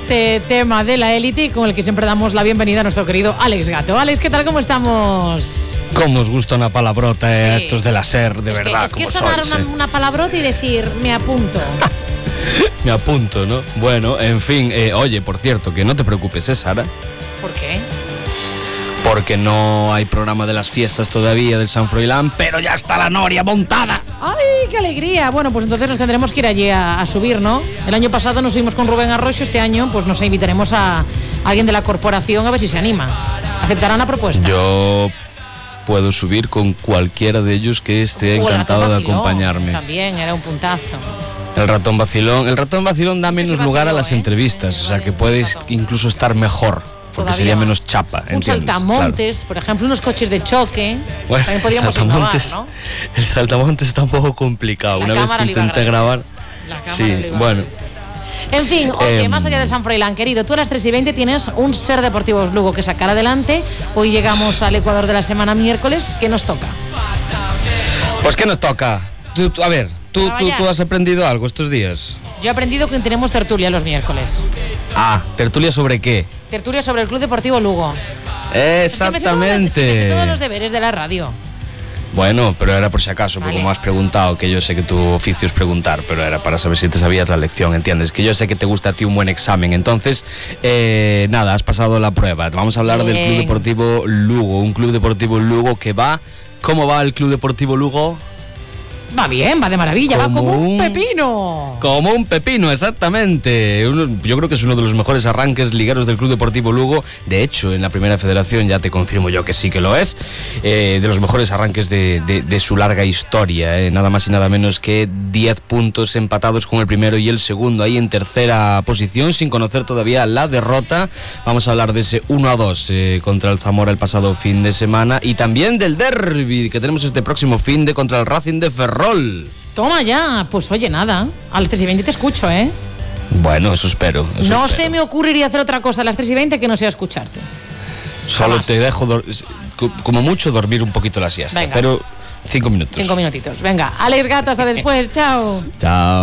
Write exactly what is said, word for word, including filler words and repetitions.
este tema de la élite y con el que siempre damos la bienvenida a nuestro querido Alex Gato. Alex, ¿qué tal? ¿Cómo estamos? ¿Cómo os gusta una palabrota sí. a estos de la SER, de es verdad? Que, es como que sonar sois, una, eh? una palabrota y decir, me apunto. Me apunto, ¿no? Bueno, en fin, eh, oye, por cierto, que no te preocupes, ¿eh, Sara? ¿Por qué? Porque no hay programa de las fiestas todavía del San Froilán, pero ya está la noria montada. ¡Ay, qué alegría! Bueno, pues entonces nos tendremos que ir allí a, a subir, ¿no? El año pasado nos subimos con Rubén Arroyo, este año pues nos invitaremos a, a alguien de la corporación a ver si se anima. ¿Aceptarán la propuesta? Yo puedo subir con cualquiera de ellos que esté o encantado de acompañarme. También, era un puntazo. El ratón vacilón. El ratón vacilón da menos lugar a las entrevistas, o sea que puedes incluso estar mejor. Porque sería menos chapa, un saltamontes, claro. Por ejemplo, unos coches de choque. Bueno, también podríamos innovar, ¿no? El saltamontes está un poco complicado. La Una vez que intenté grabar. Sí, bueno. En fin, oye, eh, más allá de San Froilán, querido, tú a las tres y veinte tienes un SER Deportivos Lugo que sacar adelante. Hoy llegamos al Ecuador de la semana miércoles. ¿Qué nos toca? Pues ¿qué nos toca? Tú, tú, a ver, ¿tú, tú, ¿tú has aprendido algo estos días? Yo he aprendido que tenemos tertulia los miércoles. Ah, ¿tertulia sobre qué? Tertulia sobre el Club Deportivo Lugo. Exactamente. Es que me sé todos los deberes de la radio. Bueno, pero era por si acaso, vale. Porque como has preguntado, que yo sé que tu oficio es preguntar, pero era para saber si te sabías la lección, ¿entiendes? Que yo sé que te gusta a ti un buen examen. Entonces, eh, nada, has pasado la prueba. Vamos a hablar Bien. del Club Deportivo Lugo. Un Club Deportivo Lugo que va... ¿Cómo va el Club Deportivo Lugo? Va bien, va de maravilla, como va como un, un pepino. Como un pepino, exactamente. Uno, yo creo que es uno de los mejores arranques ligueros del Club Deportivo Lugo. De hecho, en la Primera Federación ya te confirmo yo que sí que lo es. Eh, de los mejores arranques de, de, de su larga historia. Eh. Nada más y nada menos que diez puntos empatados con el primero y el segundo. Ahí en tercera posición, sin conocer todavía la derrota. Vamos a hablar de ese uno a dos eh, contra el Zamora el pasado fin de semana. Y también del derbi que tenemos este próximo fin de contra el Racing de Ferrol. Toma ya, pues oye, nada. A las tres y veinte te escucho, ¿eh? Bueno, eso espero. Eso no espero. se me ocurriría hacer otra cosa a las tres y veinte que no sea escucharte. Solo Jamás. Te dejo, do- como mucho, dormir un poquito la siesta. Venga. Pero cinco minutos. Cinco minutitos. Venga, Alex Gato, hasta después. Chao. Chao.